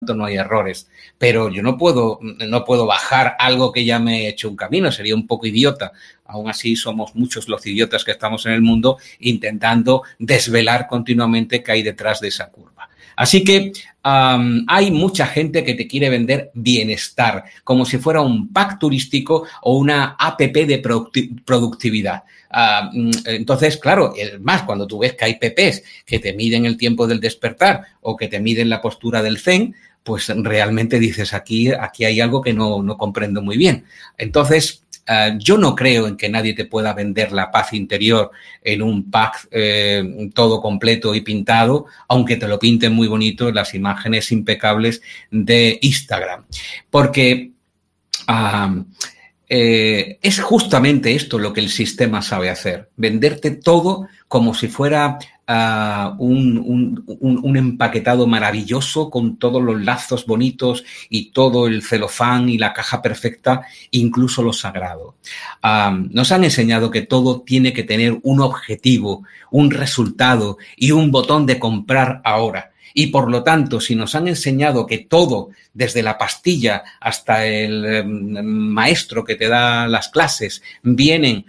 no hay errores. Pero yo no puedo bajar algo que ya me he hecho un camino, sería un poco idiota. Aún así somos muchos los idiotas que estamos en el mundo intentando desvelar continuamente qué hay detrás de esa curva. Así que hay mucha gente que te quiere vender bienestar, como si fuera un pack turístico o una app de productividad. Entonces, claro, es más, cuando tú ves que hay PPs que te miden el tiempo del despertar o que te miden la postura del zen, pues realmente dices, aquí hay algo que no comprendo muy bien. Entonces, yo no creo en que nadie te pueda vender la paz interior en un pack todo completo y pintado, aunque te lo pinten muy bonito en las imágenes impecables de Instagram. Porque es justamente esto lo que el sistema sabe hacer, venderte todo como si fuera un empaquetado maravilloso con todos los lazos bonitos y todo el celofán y la caja perfecta, incluso lo sagrado. Nos han enseñado que todo tiene que tener un objetivo, un resultado y un botón de comprar ahora. Y por lo tanto, si nos han enseñado que todo, desde la pastilla hasta el maestro que te da las clases, vienen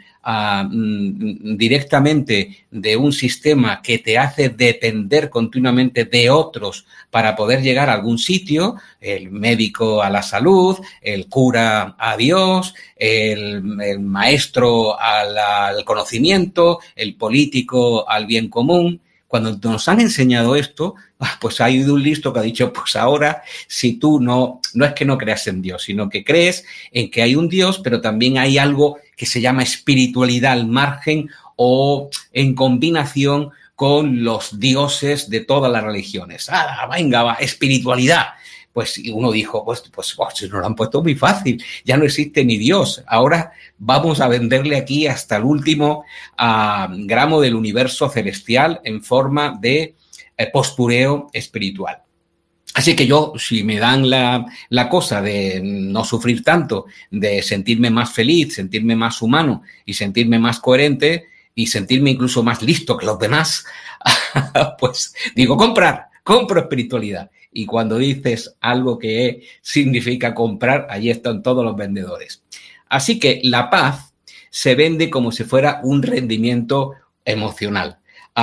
directamente de un sistema que te hace depender continuamente de otros para poder llegar a algún sitio, el médico a la salud, el cura a Dios, el maestro al conocimiento, el político al bien común. Cuando nos han enseñado esto, pues ha ido un listo que ha dicho, pues ahora, si tú no es que no creas en Dios, sino que crees en que hay un Dios, pero también hay algo que se llama espiritualidad al margen o en combinación con los dioses de todas las religiones. Venga, va, espiritualidad. Pues uno dijo, pues nos lo han puesto muy fácil, ya no existe ni Dios. Ahora vamos a venderle aquí hasta el último gramo del universo celestial en forma de postureo espiritual. Así que yo, si me dan la cosa de no sufrir tanto, de sentirme más feliz, sentirme más humano y sentirme más coherente y sentirme incluso más listo que los demás, pues digo, compro espiritualidad. Y cuando dices algo que significa comprar, allí están todos los vendedores. Así que la paz se vende como si fuera un rendimiento emocional.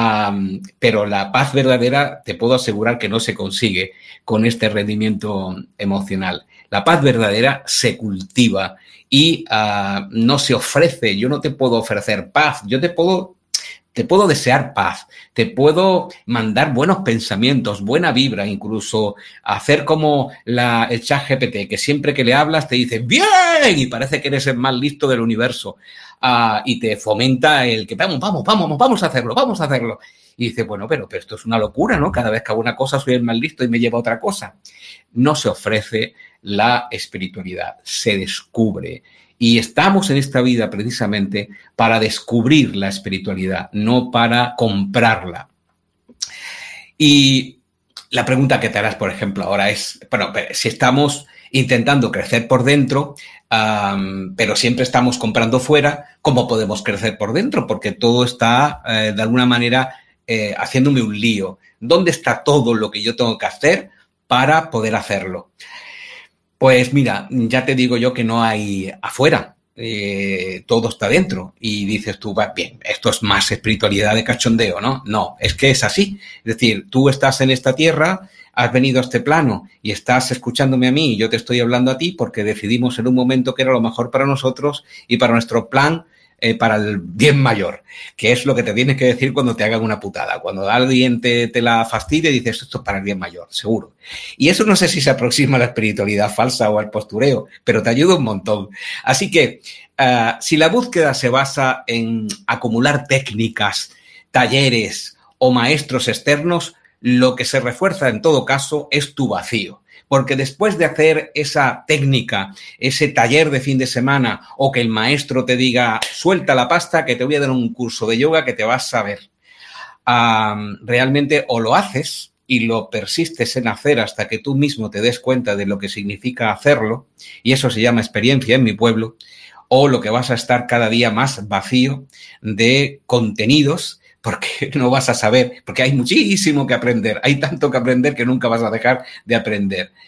Pero la paz verdadera te puedo asegurar que no se consigue con este rendimiento emocional. La paz verdadera se cultiva y no se ofrece. Yo no te puedo ofrecer paz, yo te puedo desear paz, te puedo mandar buenos pensamientos, buena vibra, incluso hacer como el ChatGPT, que siempre que le hablas te dice ¡bien! Y parece que eres el más listo del universo. Y te fomenta el que vamos a hacerlo. Y dice, bueno, pero esto es una locura, ¿no? Cada vez que hago una cosa soy el más listo y me lleva a otra cosa. No se ofrece la espiritualidad, se descubre. Y estamos en esta vida precisamente para descubrir la espiritualidad, no para comprarla. Y la pregunta que te harás, por ejemplo, ahora es, bueno, si estamos intentando crecer por dentro, pero siempre estamos comprando fuera, ¿cómo podemos crecer por dentro? Porque todo está, de alguna manera, haciéndome un lío. ¿Dónde está todo lo que yo tengo que hacer para poder hacerlo? Pues mira, ya te digo yo que no hay afuera, todo está dentro. Y dices tú, bien, esto es más espiritualidad de cachondeo, ¿no? No, es que es así. Es decir, tú estás en esta tierra, has venido a este plano y estás escuchándome a mí y yo te estoy hablando a ti porque decidimos en un momento que era lo mejor para nosotros y para nuestro plan, para el bien mayor, que es lo que te tienes que decir cuando te hagan una putada. Cuando alguien te la fastidia, dices, esto es para el bien mayor, seguro. Y eso no sé si se aproxima a la espiritualidad falsa o al postureo, pero te ayuda un montón. Así que, si la búsqueda se basa en acumular técnicas, talleres o maestros externos, lo que se refuerza en todo caso es tu vacío. Porque después de hacer esa técnica, ese taller de fin de semana o que el maestro te diga, suelta la pasta que te voy a dar un curso de yoga que te vas a ver, realmente o lo haces y lo persistes en hacer hasta que tú mismo te des cuenta de lo que significa hacerlo, y eso se llama experiencia en mi pueblo, o lo que vas a estar cada día más vacío de contenidos porque no vas a saber, porque hay muchísimo que aprender, hay tanto que aprender que nunca vas a dejar de aprender.